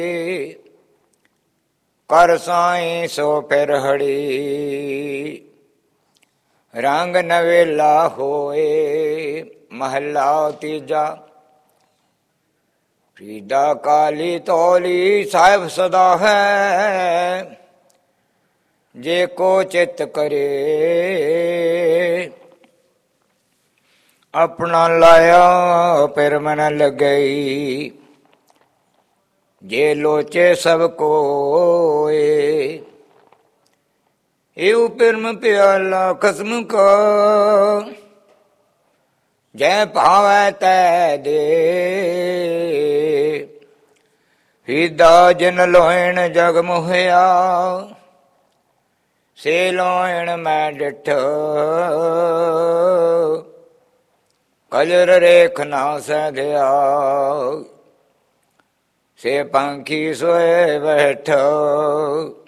ਕਰ ਸਾਈਂ ਸੋ ਫਿਰ ਹੜੀ। ਰੰਗ ਨਵੇਲਾ ਹੋਏ ਮਹੱਲਾ ਤੀਜਾ। ਪ੍ਰੀਦਾ ਕਾਲੀ ਤੌਲੀ ਸਾਹਿਬ ਸਦਾ ਹੈ, ਜੇ ਕੋ ਚਿਤ ਕਰੇ। ਆਪਣਾ ਲਾਇਆ ਫਿਰ ਮਨ ਲੱਗਈ, ਜੇ ਲੋਚੇ ਸਭ ਕੋਏ। ਇਹੋ ਪਿਰਮ ਪਿਆਲਾ ਖਸਮ ਕਾ, ਜੈ ਭਾਵੈ ਤੈ ਦੇ। ਹਿਦਾ ਜਿਨ ਲੋਇਣ ਜਗ ਮੁਹਿਆ, ਸੇ ਲੋਇਣ ਮੈਂ ਡਿਠ। ਕਲਰ ਰੇਖ ਨਾ ਸਧਿਆ, ਸੇ ਪੰਖੀ ਸੋਏ ਬੈਠ।